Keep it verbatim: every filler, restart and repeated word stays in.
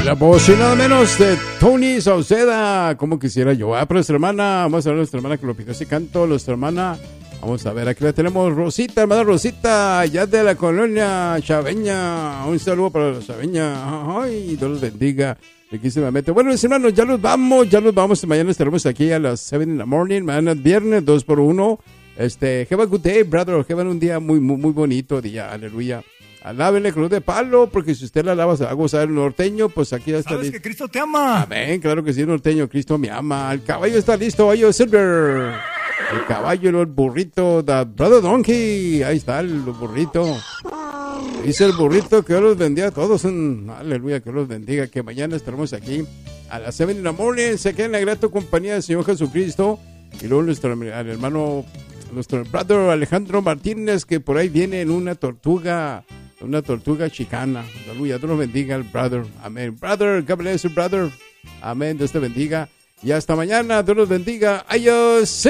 La voz y nada menos de Tony Sauceda. Como quisiera yo. Ah, pero nuestra hermana, vamos a ver a nuestra hermana que lo pidió ese canto. Nuestra hermana, vamos a ver, aquí la tenemos. Rosita, hermana Rosita, ya de la colonia Chaveña. Un saludo para la Chaveña. Ay, Dios los bendiga. Riquísimamente. Bueno, mis hermanos, ya los vamos, ya los vamos. Mañana estaremos aquí a las siete in the morning. Mañana es viernes, dos por uno. Este, have a good day, brother. Have un día muy, muy, muy bonito día. Aleluya. Alábenle cruz de palo, porque si usted la alaba se va a gozar el norteño, pues aquí ya está ¿Sabes listo. que Cristo te ama? Amén, claro que sí, norteño, Cristo me ama. El caballo está listo, caballo Silver. El caballo, el burrito, the brother donkey. Ahí está el burrito. Dice el burrito que Dios los bendiga a todos. Aleluya, que Dios los bendiga. Que mañana estaremos aquí a las siete in the morning. Se queda en la grata compañía del Señor Jesucristo. Y luego nuestro el hermano, nuestro brother Alejandro Martínez, que por ahí viene en una tortuga. Una tortuga chicana. Aleluya, Dios los bendiga al brother. Amén. Brother, God bless you, brother. Amén, Dios te bendiga. Y hasta mañana, Dios los bendiga. Adiós.